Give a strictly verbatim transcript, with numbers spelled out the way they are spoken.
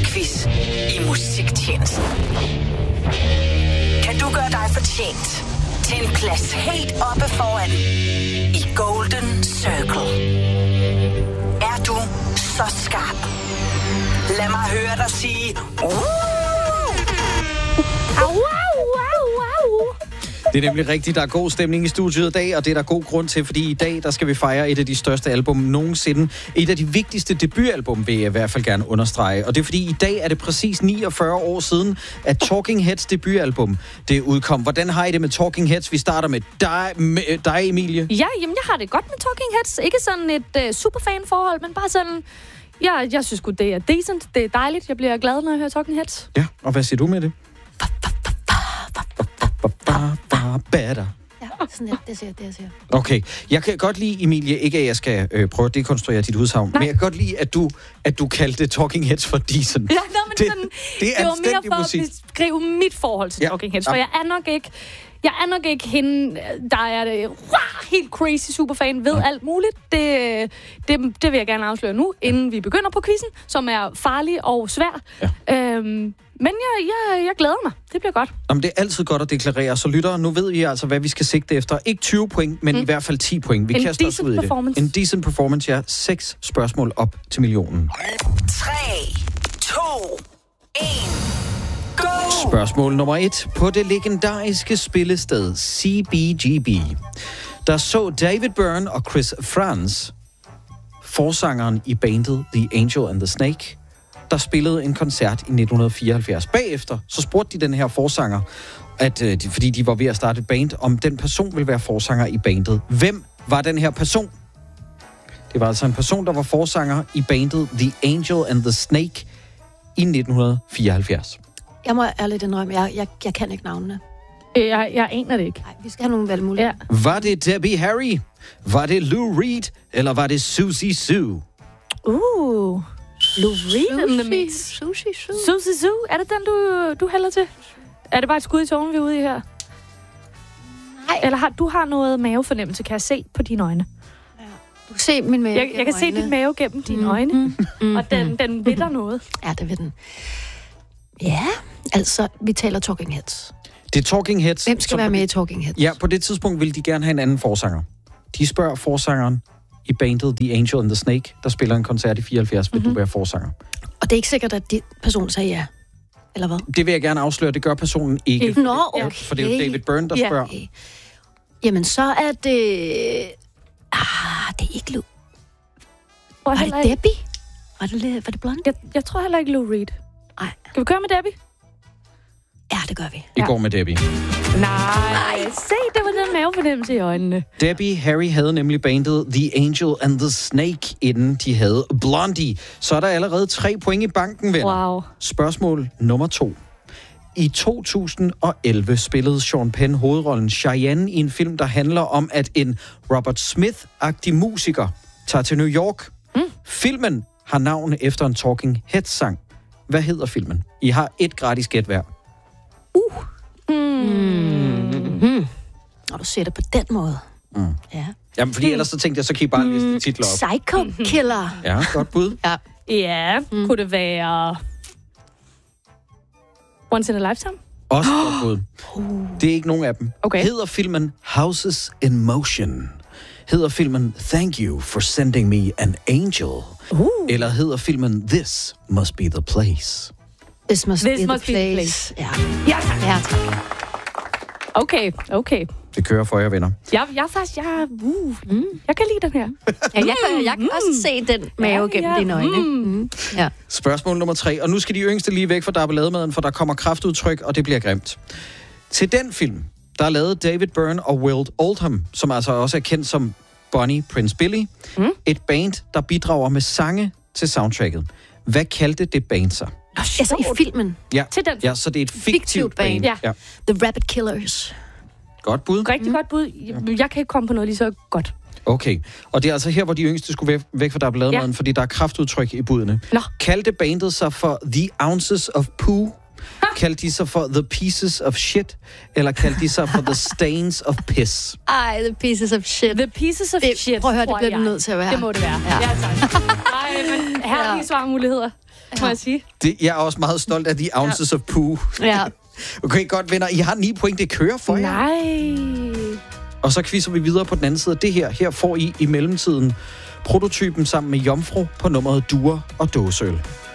Quiz i musiktjenesten. Kan du gøre dig fortjent til en plads helt oppe foran i Golden Circle? Er du så skarp? Lad mig høre dig sige uh! Au, au, au, au. Det er nemlig rigtigt. Der er god stemning i studiet i dag, og det er der god grund til, fordi i dag der skal vi fejre et af de største album nogensinde. Et af de vigtigste debutalbum, vil jeg i hvert fald gerne understrege. Og det er fordi, i dag er det præcis niogfyrre år siden, at Talking Heads debutalbum det udkom. Hvordan har I det med Talking Heads? Vi starter med dig, med dig Emilie. Ja, jamen jeg har det godt med Talking Heads. Ikke sådan et uh, superfan-forhold, men bare sådan... Ja, jeg synes godt det er decent. Det er dejligt. Jeg bliver glad, når jeg hører Talking Heads. Ja, og hvad siger du med det? Better. Ja, sådan det, det siger det, jeg siger. Okay, jeg kan godt lide, Emilie, ikke at jeg skal øh, prøve at dekonstruere dit udsagn, men jeg kan godt lide, at du, at du kaldte Talking Heads for decent. Ja, no, men det, sådan, det er det var mere for musik. at beskrive mit forhold til Ja. Talking Heads, Ja. for jeg er nok ikke... Jeg er nok ikke hende, der er det rah, helt crazy superfan, ved ja. alt muligt. Det, det, det vil jeg gerne afsløre nu, inden vi begynder på quizzen, som er farlig og svær. Ja. Øhm, men jeg, jeg, jeg glæder mig. Det bliver godt. Jamen, det er altid godt at deklarere. Så lytter, nu ved vi altså, hvad vi skal sigte efter. Ikke tyve point, men mm. i hvert fald ti point. Vi en kaster os ud i det. En decent performance, ja. Seks spørgsmål op til millionen. tre, to, et... Go! Spørgsmål nummer et. På det legendariske spillested C B G B, der så David Byrne og Chris Frantz, forsangeren i bandet The Angel and the Snake, der spillede en koncert i nitten fireoghalvfjerds. Bagefter så spurgte de den her forsanger, at, øh, de, fordi de var ved at starte et band, om den person ville være forsanger i bandet. Hvem var den her person? Det var altså en person, der var forsanger i bandet The Angel and the Snake i nitten fireoghalvfjerds. Jeg må ærligt indrømme, jeg, jeg, jeg kan ikke navnene. Jeg, jeg aner det ikke. Nej, vi skal have nogle valgmuligheder. Ja. Var det Debbie Harry? Var det Lou Reed? Eller var det Susie Sue? Uh, Lou Reed in the mix. Sushi, Sue. Susie Sue, er det den, du, du hælder til? Er det bare et skud i tårnen, vi er ude i her? Nej. Eller har du har noget mavefornemmelse, kan jeg se på dine øjne? Ja. Du kan se min mave. Jeg, jeg kan se din mave gennem dine mm. øjne, Mm. og den, den ved der noget. Ja, det ved den. Ja, altså, vi taler Talking Heads. Det er Talking Heads. Hvem skal være med i Talking Heads? Ja, på det tidspunkt ville de gerne have en anden forsanger. De spørger forsangeren i bandet The Angel and the Snake, der spiller en koncert i fireoghalvfjerds, vil mm-hmm. du være forsanger? Og det er ikke sikkert, at de person sagde ja. Eller hvad? Det vil jeg gerne afsløre, det gør personen ikke. Nå, okay. For det er jo David Byrne, der ja. spørger. Okay. Jamen, så er det... Ah, det er ikke Lou. Var det ikke... Debbie? Var det, var det Blondie? Jeg, jeg tror heller ikke Lou Reed. Nej. Skal vi køre med Debbie? Ja, det gør vi. I Ja. går med Debbie. Nej, se, det var den mavefornemmelse i øjnene. Debbie Harry havde nemlig bandet The Angel and the Snake, inden de havde Blondie. Så er der allerede tre point i banken, venner. Wow. Spørgsmål nummer to. I to tusind og elleve spillede Sean Penn hovedrollen Cheyenne i en film, der handler om, at en Robert Smith-agtig musiker tager til New York. Mm. Filmen har navn efter en Talking Heads-sang. Hvad hedder filmen? I har et gratis gæt hver. Uh. Mm. Og du ser det på den måde. Mm. Ja. Jamen, fordi ellers så tænkte jeg, så kan I bare liste titler op. Psycho Killer. Ja, godt bud. Ja. Ja, mm. kunne det være... Once in a Lifetime? Også godt bud. Uh. Det er ikke nogen af dem. Okay. Hedder filmen Houses in Motion? Hedder filmen Thank You for Sending Me an Angel? Uh. Eller hedder filmen This Must Be the Place? This must, This be, must the be the place. place. Ja. Ja, tak. Ja, tak. Okay, okay. Det kører for jer, venner. Jeg, jeg er faktisk... Jeg, uh, mm. jeg kan lide den her. Ja, jeg, kan, jeg kan også se den mave Ja, gennem ja. dine øjne. Mm. Mm. Ja. Spørgsmål nummer tre. Og nu skal de yngste lige væk fra dabelademaden, for der kommer kraftudtryk, og det bliver grimt. Til den film, der lavede David Byrne og Will Oldham, som altså også er kendt som Bonnie Prince Billy, mm. et band, der bidrager med sange til soundtracket. Hvad kaldte det band sig? Altså i filmen. Ja, Til den. ja, så det er et fiktivt, Fiktivt band. band. Ja. Ja. The Rabbit Killers. Godt bud. Rigtig mm. godt bud. Jeg, jeg kan ikke komme på noget lige så godt. Okay, og det er altså her, hvor de yngste skulle væk, væk fra dabelademaden, ja. fordi der er kraftudtryk i budene. Nå. Kaldte bandet sig for The Ounces of Poo? Kaldte de sig for The Pieces of Shit? Eller kaldte de sig for The Stains of Piss? Ej, the pieces of shit. The Pieces of det, Shit. Prøv at høre, det tror bliver du jeg. nødt til at være. Det må det være. Ja, Ja. ja tak. Ej, men herlige Ja. svarmuligheder. må jeg sige. Det, jeg er også meget stolt af de ounces ja. of poo. Ja. Okay, godt venner. I har ni point, det kører for jer. Nej. Og så quizzer vi videre på den anden side af det her. Her får I i mellemtiden prototypen sammen med Jomfru på nummeret Duer og Dåseøl.